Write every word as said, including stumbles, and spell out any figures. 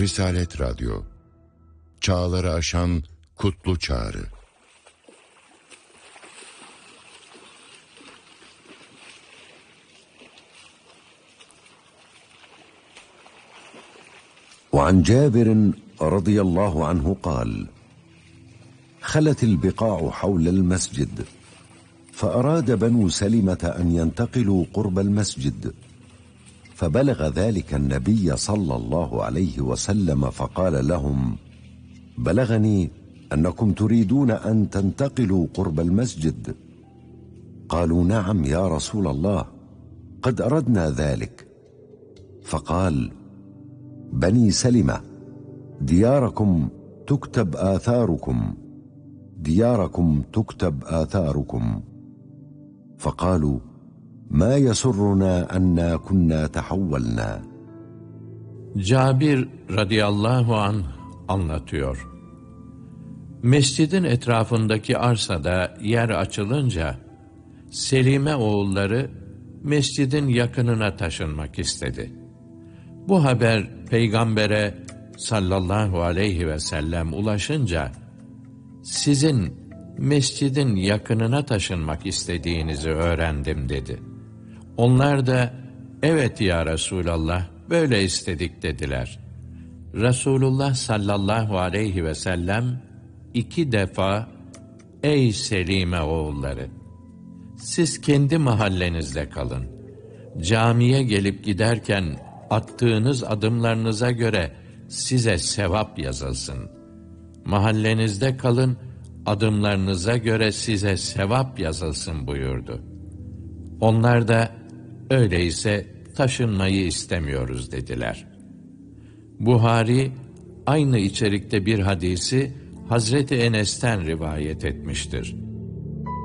Risalet Radyo, çağları aşan kutlu çağrı. وعن جابر رضي الله عنه قال: خلت البقاع حول المسجد، فأراد بنو سلمة أن ينتقلوا قرب المسجد، فبلغ ذلك النبي صلى الله عليه وسلم فقال لهم: بلغني أنكم تريدون أن تنتقلوا قرب المسجد. قالوا: نعم يا رسول الله، قد أردنا ذلك. فقال: بني سلمة، دياركم تكتب آثاركم، دياركم تكتب آثاركم. فقالوا: ما يسرنا أننا كنا تحولنا. Cabir radıyallahu anh anlatıyor. Mescidin etrafındaki arsada yer açılınca Selime oğulları mescidin yakınına taşınmak istedi. Bu haber Peygamber'e sallallahu aleyhi ve sellem ulaşınca, sizin mescidin yakınına taşınmak istediğinizi öğrendim dedi. Onlar da, evet ya Resulallah, böyle istedik dediler. Resulullah sallallahu aleyhi ve sellem iki defa, ey Selime oğulları, siz kendi mahallenizde kalın. Camiye gelip giderken attığınız adımlarınıza göre size sevap yazılsın. Mahallenizde kalın, adımlarınıza göre size sevap yazılsın buyurdu. Onlar da, öyleyse taşınmayı istemiyoruz dediler. Buhari, aynı içerikte bir hadisi Hazreti Enes'ten rivayet etmiştir.